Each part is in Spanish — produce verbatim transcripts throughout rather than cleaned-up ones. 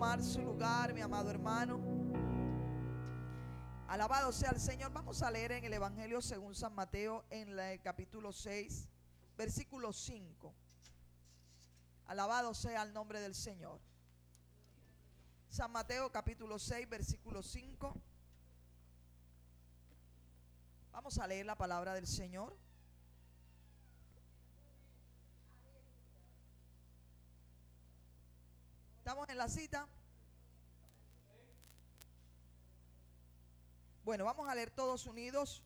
tomar su lugar, mi amado hermano. Alabado sea el Señor. Vamos a leer en el Evangelio según San Mateo, en el capítulo seis, versículo cinco. Alabado sea el nombre del Señor. San Mateo capítulo seis, versículo cinco. Vamos a leer la palabra del Señor. ¿Estamos en la cita? Bueno, vamos a leer todos unidos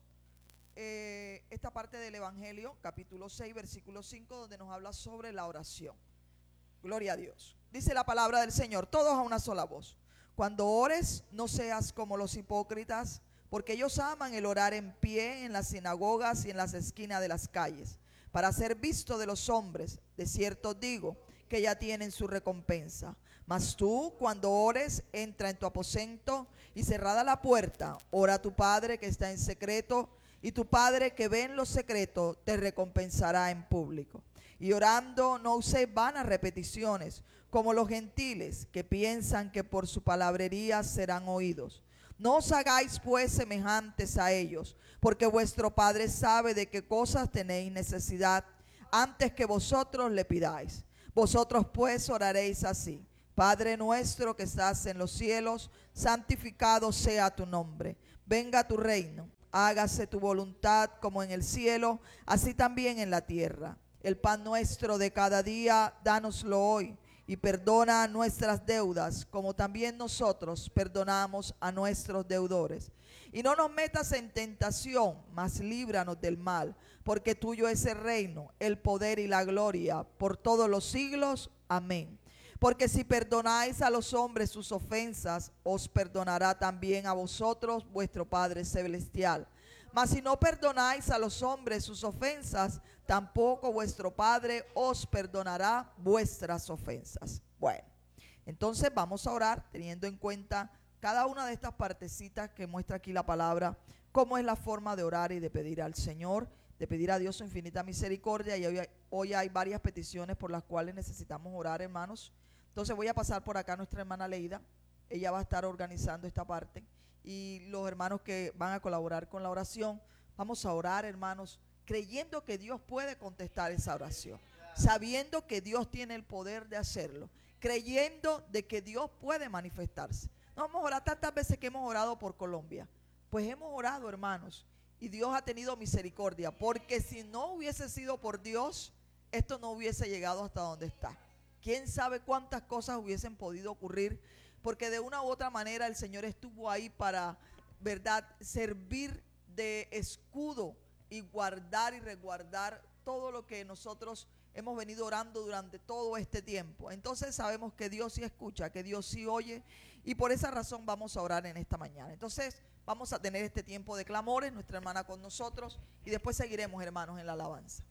eh, esta parte del Evangelio, capítulo seis, versículo cinco, donde nos habla sobre la oración. Gloria a Dios. Dice la palabra del Señor, todos a una sola voz. Cuando ores, no seas como los hipócritas, porque ellos aman el orar en pie en las sinagogas y en las esquinas de las calles, para ser visto de los hombres. De cierto digo que ya tienen su recompensa. Mas tú, cuando ores, entra en tu aposento y cerrada la puerta, ora a tu Padre que está en secreto, y tu Padre que ve en lo secreto te recompensará en público. Y orando no uséis vanas repeticiones, como los gentiles que piensan que por su palabrería serán oídos. No os hagáis pues semejantes a ellos, porque vuestro Padre sabe de qué cosas tenéis necesidad antes que vosotros le pidáis. Vosotros pues oraréis así: Padre nuestro que estás en los cielos, santificado sea tu nombre. Venga tu reino, hágase tu voluntad como en el cielo, así también en la tierra. El pan nuestro de cada día, dánoslo hoy, y perdona nuestras deudas, como también nosotros perdonamos a nuestros deudores. Y no nos metas en tentación, mas líbranos del mal, porque tuyo es el reino, el poder y la gloria, por todos los siglos. Amén. Porque si perdonáis a los hombres sus ofensas, os perdonará también a vosotros vuestro Padre Celestial. Mas si no perdonáis a los hombres sus ofensas, tampoco vuestro Padre os perdonará vuestras ofensas. Bueno, entonces vamos a orar teniendo en cuenta cada una de estas partecitas que muestra aquí la palabra, cómo es la forma de orar y de pedir al Señor, de pedir a Dios su infinita misericordia. Y hoy, hoy hay varias peticiones por las cuales necesitamos orar, hermanos. Entonces voy a pasar por acá a nuestra hermana Leida. Ella va a estar organizando esta parte. Y los hermanos que van a colaborar con la oración, vamos a orar, hermanos, creyendo que Dios puede contestar esa oración, sabiendo que Dios tiene el poder de hacerlo, creyendo de que Dios puede manifestarse. No vamos a orar tantas veces que hemos orado por Colombia. Pues hemos orado, hermanos, y Dios ha tenido misericordia, porque si no hubiese sido por Dios, esto no hubiese llegado hasta donde está. Quién sabe cuántas cosas hubiesen podido ocurrir, porque de una u otra manera el Señor estuvo ahí para, verdad, servir de escudo y guardar y resguardar todo lo que nosotros hemos venido orando durante todo este tiempo. Entonces sabemos que Dios sí escucha, que Dios sí oye, y por esa razón vamos a orar en esta mañana. Entonces vamos a tener este tiempo de clamores, nuestra hermana con nosotros, y después seguiremos, hermanos, en la alabanza.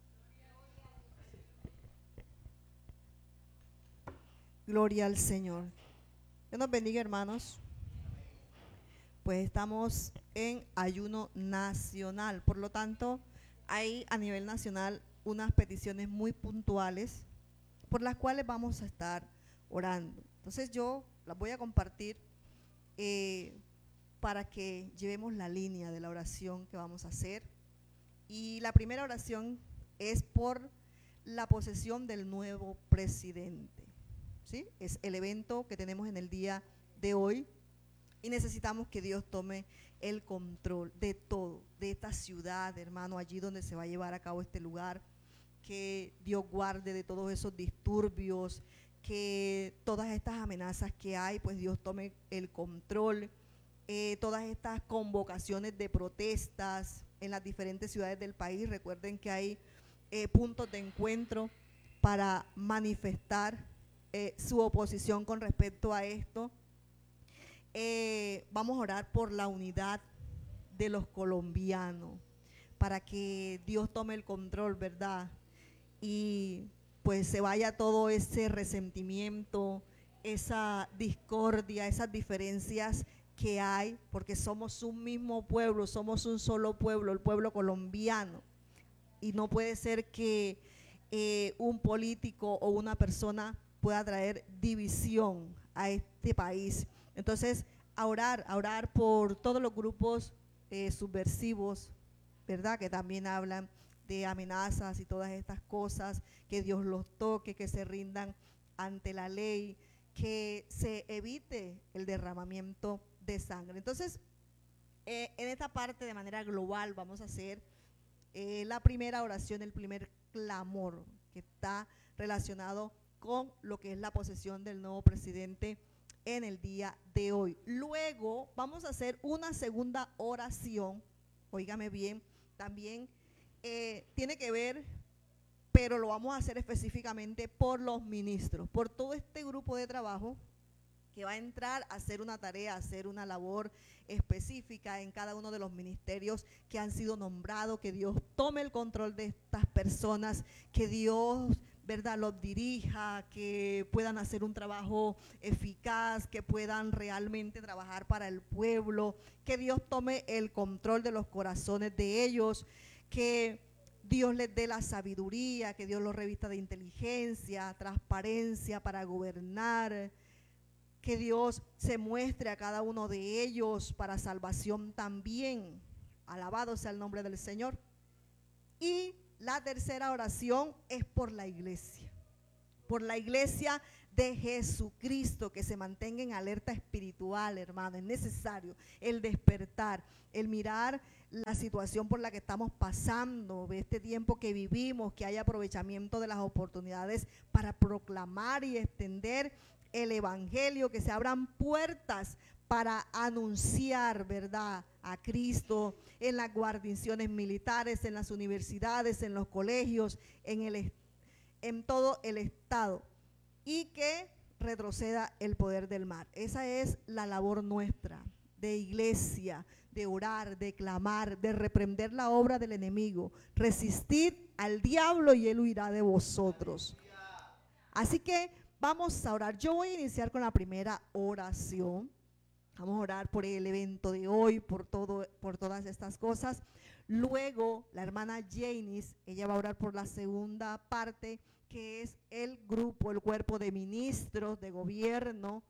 Gloria al Señor. Dios nos bendiga, hermanos. Pues estamos en ayuno nacional, por lo tanto hay a nivel nacional unas peticiones muy puntuales por las cuales vamos a estar orando. Entonces yo las voy a compartir eh, para que llevemos la línea de la oración que vamos a hacer. Y la primera oración es por la posesión del nuevo presidente. ¿Sí? Es el evento que tenemos en el día de hoy y necesitamos que Dios tome el control de todo, de esta ciudad, hermano, allí donde se va a llevar a cabo este lugar, que Dios guarde de todos esos disturbios, que todas estas amenazas que hay, pues Dios tome el control, eh, todas estas convocaciones de protestas en las diferentes ciudades del país. Recuerden que hay eh, puntos de encuentro para manifestar Eh, su oposición con respecto a esto. Eh, vamos a orar por la unidad de los colombianos, para que Dios tome el control, ¿verdad? Y pues se vaya todo ese resentimiento, esa discordia, esas diferencias que hay, porque somos un mismo pueblo, somos un solo pueblo, el pueblo colombiano, y no puede ser que eh, un político o una persona pueda traer división a este país. Entonces, a orar, a orar por todos los grupos eh, subversivos, ¿verdad? Que también hablan de amenazas y todas estas cosas, que Dios los toque, que se rindan ante la ley, que se evite el derramamiento de sangre. Entonces, eh, en esta parte de manera global vamos a hacer eh, la primera oración, el primer clamor, que está relacionado con lo que es la posesión del nuevo presidente en el día de hoy. Luego vamos a hacer una segunda oración, óigame bien, también eh, tiene que ver, pero lo vamos a hacer específicamente por los ministros, por todo este grupo de trabajo que va a entrar a hacer una tarea, a hacer una labor específica en cada uno de los ministerios que han sido nombrados, que Dios tome el control de estas personas, que Dios, ¿verdad?, los dirija, que puedan hacer un trabajo eficaz, que puedan realmente trabajar para el pueblo, que Dios tome el control de los corazones de ellos, que Dios les dé la sabiduría, que Dios los revista de inteligencia, transparencia para gobernar, que Dios se muestre a cada uno de ellos para salvación también. Alabado sea el nombre del Señor. Y la tercera oración es por la iglesia, por la iglesia de Jesucristo, que se mantenga en alerta espiritual, hermano. Es necesario el despertar, el mirar la situación por la que estamos pasando, de este tiempo que vivimos, que haya aprovechamiento de las oportunidades para proclamar y extender el evangelio, que se abran puertas para anunciar, ¿verdad?, a Cristo en las guarniciones militares, en las universidades, en los colegios, en, el, en todo el estado, y que retroceda el poder del mal. Esa es la labor nuestra de iglesia, de orar, de clamar, de reprender la obra del enemigo. Resistid al diablo y él huirá de vosotros. Así que vamos a orar. Yo voy a iniciar con la primera oración. Vamos a orar por el evento de hoy, por todo, por todas estas cosas. Luego, la hermana Janice, ella va a orar por la segunda parte, que es el grupo, el cuerpo de ministros de gobierno.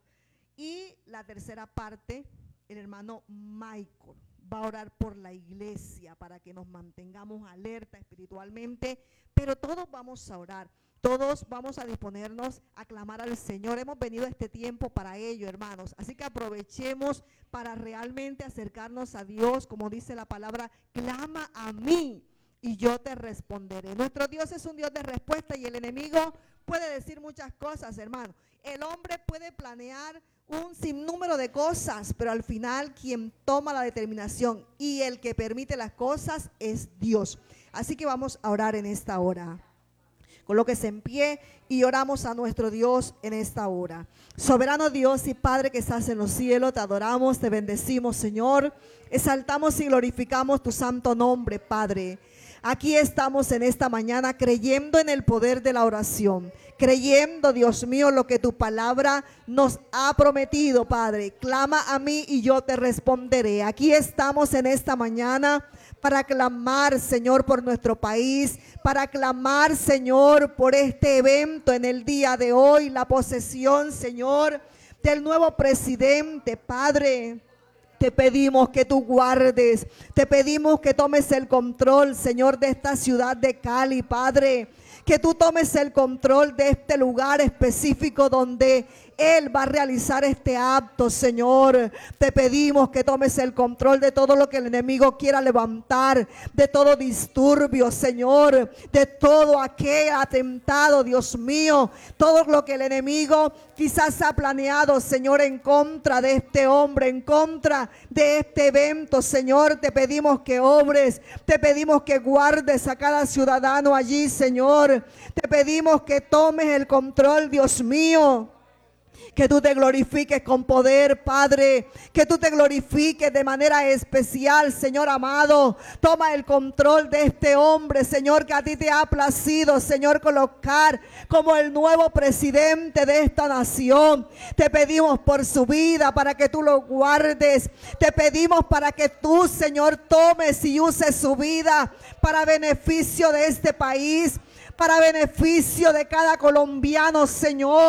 Y la tercera parte, el hermano Michael va a orar por la iglesia para que nos mantengamos alerta espiritualmente, pero todos vamos a orar. Todos vamos a disponernos a clamar al Señor. Hemos venido a este tiempo para ello, hermanos. Así que aprovechemos para realmente acercarnos a Dios. Como dice la palabra, clama a mí y yo te responderé. Nuestro Dios es un Dios de respuesta y el enemigo puede decir muchas cosas, hermano. El hombre puede planear un sinnúmero de cosas, pero al final quien toma la determinación y el que permite las cosas es Dios. Así que vamos a orar en esta hora. Colóquese en pie y oramos a nuestro Dios en esta hora. Soberano Dios y Padre que estás en los cielos, te adoramos, te bendecimos, Señor. Exaltamos y glorificamos tu santo nombre, Padre. Aquí estamos en esta mañana creyendo en el poder de la oración, creyendo, Dios mío, lo que tu palabra nos ha prometido, Padre. Clama a mí y yo te responderé. Aquí estamos en esta mañana para clamar, Señor, por nuestro país, para clamar, Señor, por este evento en el día de hoy, la posesión, Señor, del nuevo presidente, Padre. Te pedimos que tú guardes, te pedimos que tomes el control, Señor, de esta ciudad de Cali, Padre. Que tú tomes el control de este lugar específico donde Él va a realizar este acto, Señor. Te pedimos que tomes el control de todo lo que el enemigo quiera levantar, de todo disturbio, Señor, de todo aquel atentado, Dios mío, todo lo que el enemigo quizás ha planeado, Señor, en contra de este hombre, en contra de este evento, Señor. Te pedimos que obres, te pedimos que guardes a cada ciudadano allí, Señor. Te pedimos que tomes el control, Dios mío. Que tú te glorifiques con poder, Padre. Que tú te glorifiques de manera especial, Señor amado. Toma el control de este hombre, Señor, que a ti te ha placido, Señor, colocar como el nuevo presidente de esta nación. Te pedimos por su vida para que tú lo guardes. Te pedimos para que tú, Señor, tomes y uses su vida para beneficio de este país, para beneficio de cada colombiano, Señor.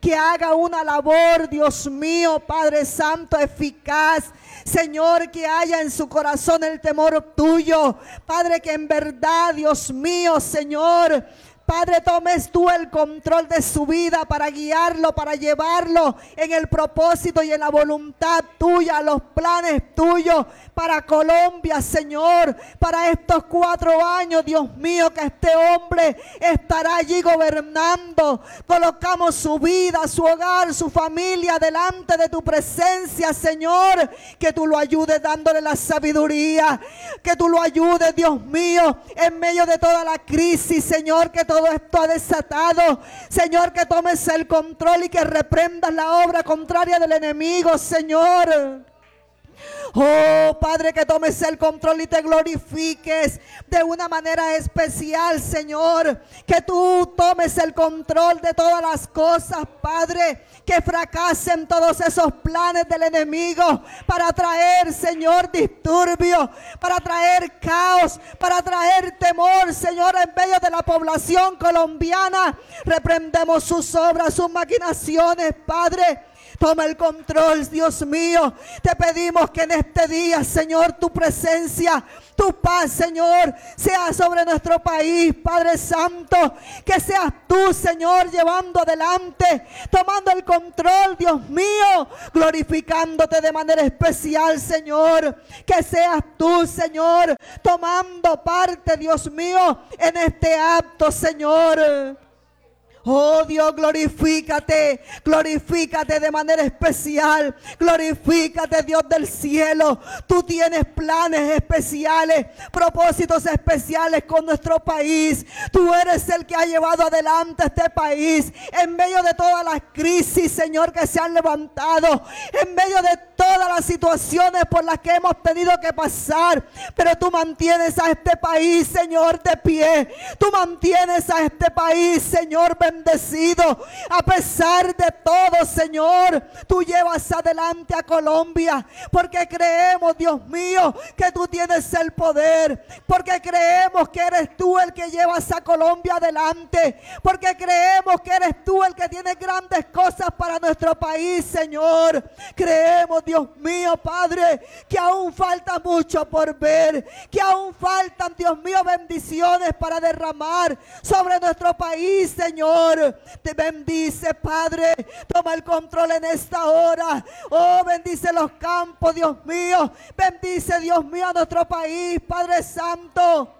que haga una labor, Dios mío, Padre Santo, eficaz. Señor, que haya en su corazón el temor tuyo. Padre, que en verdad, Dios mío, Señor, Padre, tomes tú el control de su vida para guiarlo, para llevarlo en el propósito y en la voluntad tuya, los planes tuyos para Colombia, Señor, para estos cuatro años, Dios mío, que este hombre estará allí gobernando. Colocamos su vida, su hogar, su familia delante de tu presencia, Señor, que tú lo ayudes dándole la sabiduría, que tú lo ayudes, Dios mío, en medio de toda la crisis, Señor, que todo esto ha desatado. Señor, que tomes el control y que reprendas la obra contraria del enemigo, Señor. Oh, Padre, que tomes el control y te glorifiques de una manera especial, Señor. Que tú tomes el control de todas las cosas, Padre. Que fracasen todos esos planes del enemigo para traer, Señor, disturbio, para traer caos, para traer temor, Señor, en medio de la población colombiana. Reprendemos sus obras, sus maquinaciones, Padre. Toma el control, Dios mío. Te pedimos que en este día, Señor, tu presencia, tu paz, Señor, sea sobre nuestro país, Padre Santo. Que seas tú, Señor, llevando adelante, tomando el control, Dios mío, glorificándote de manera especial, Señor. Que seas tú, Señor, tomando parte, Dios mío, en este acto, Señor. Oh Dios, glorifícate, glorifícate de manera especial, glorifícate, Dios del cielo. Tú tienes planes especiales, propósitos especiales con nuestro país. Tú eres el que ha llevado adelante este país en medio de todas las crisis, Señor, que se han levantado, en medio de todas las situaciones por las que hemos tenido que pasar. Pero tú mantienes a este país, Señor, de pie. Tú mantienes a este país, Señor, bendecido. A pesar de todo, Señor, tú llevas adelante a Colombia, porque creemos, Dios mío, que tú tienes el poder, porque creemos que eres tú el que llevas a Colombia adelante, porque creemos que eres tú el que tiene grandes cosas para nuestro país, Señor. Creemos, Dios mío, Padre, que aún falta mucho por ver, que aún faltan, Dios mío, bendiciones para derramar sobre nuestro país, Señor. Te bendice, Padre. Toma el control en esta hora. Oh, bendice los campos, Dios mío. Bendice, Dios mío, a nuestro país, Padre Santo.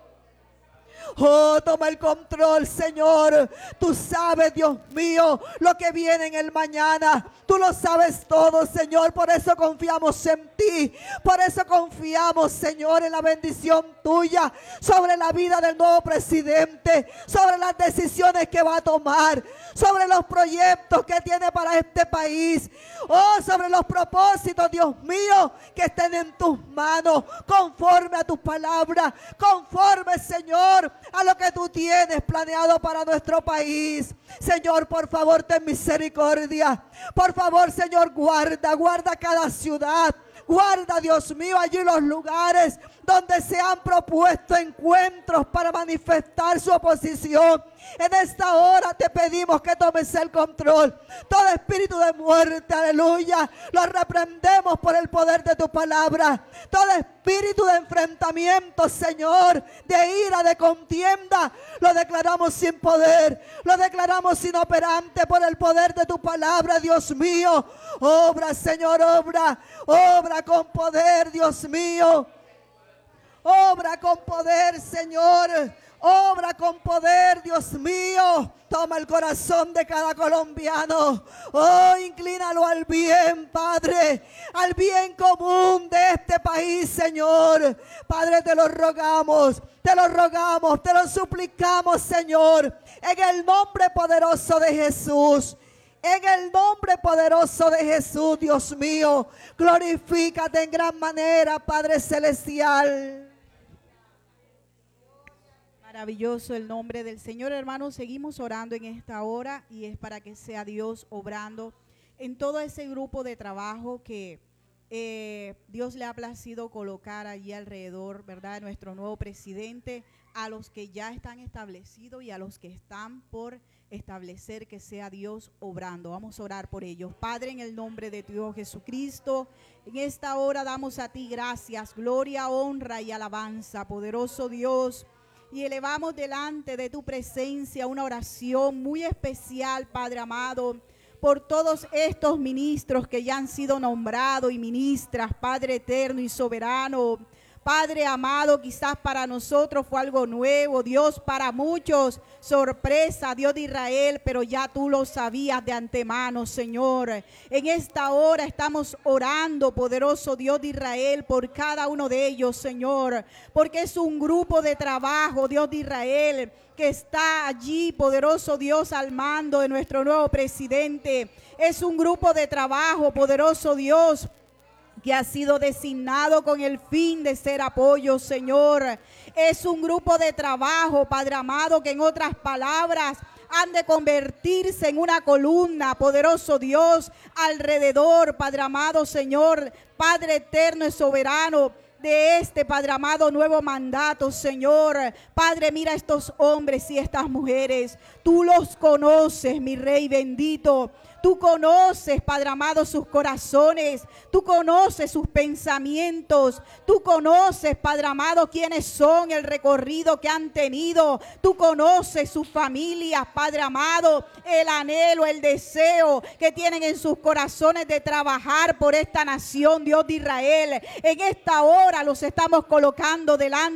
Oh, toma el control, Señor. Tú sabes, Dios mío, lo que viene en el mañana. Tú lo sabes todo, Señor. Por eso confiamos en ti. Por eso confiamos, Señor, en la bendición tuya sobre la vida del nuevo presidente, sobre las decisiones que va a tomar, sobre los proyectos que tiene para este país. Oh, sobre los propósitos, Dios mío, que estén en tus manos, conforme a tus palabras, conforme, Señor, a lo que tú tienes planeado para nuestro país. Señor, por favor, ten misericordia. Por favor, Señor, guarda, guarda cada ciudad. Guarda, Dios mío, allí los lugares donde se han propuesto encuentros para manifestar su oposición. En esta hora te pedimos que tomes el control. Todo espíritu de muerte, aleluya, lo reprendemos por el poder de tu palabra. Todo espíritu de enfrentamiento, Señor, de ira, de contienda, lo declaramos sin poder, lo declaramos inoperante por el poder de tu palabra, Dios mío. Obra, Señor, obra, obra con poder, Dios mío. Obra con poder, Señor. Obra con poder, Dios mío. Toma el corazón de cada colombiano. Oh, inclínalo al bien, Padre, al bien común de este país, Señor. Padre, te lo rogamos, te lo rogamos, te lo suplicamos, Señor, en el nombre poderoso de Jesús. En el nombre poderoso de Jesús, Dios mío, glorifícate en gran manera, Padre Celestial. Maravilloso el nombre del Señor, hermanos. Seguimos orando en esta hora y es para que sea Dios obrando en todo ese grupo de trabajo que eh, Dios le ha placido colocar allí alrededor, ¿verdad?, de nuestro nuevo presidente, a los que ya están establecidos y a los que están por establecer que sea Dios obrando. Vamos a orar por ellos. Padre, en el nombre de tu Hijo Jesucristo, en esta hora damos a ti gracias, gloria, honra y alabanza, poderoso Dios. Y elevamos delante de tu presencia una oración muy especial, Padre amado, por todos estos ministros que ya han sido nombrados y ministras, Padre eterno y soberano. Padre amado, quizás para nosotros fue algo nuevo, Dios, para muchos sorpresa, Dios de Israel, pero ya tú lo sabías de antemano, Señor. En esta hora estamos orando, poderoso Dios de Israel, por cada uno de ellos, Señor, porque es un grupo de trabajo, Dios de Israel, que está allí, poderoso Dios, al mando de nuestro nuevo presidente. Es un grupo de trabajo, poderoso Dios, que ha sido designado con el fin de ser apoyo, Señor. Es un grupo de trabajo, Padre amado, que en otras palabras han de convertirse en una columna, poderoso Dios, alrededor, Padre amado, Señor, Padre eterno y soberano, de este, Padre amado, nuevo mandato, Señor. Padre, mira estos hombres y estas mujeres. Tú los conoces, mi Rey bendito. Tú conoces, Padre amado, sus corazones. Tú conoces sus pensamientos. Tú conoces, Padre amado, quiénes son, el recorrido que han tenido. Tú conoces sus familias, Padre amado, el anhelo, el deseo que tienen en sus corazones de trabajar por esta nación, Dios de Israel. En esta hora los estamos colocando delante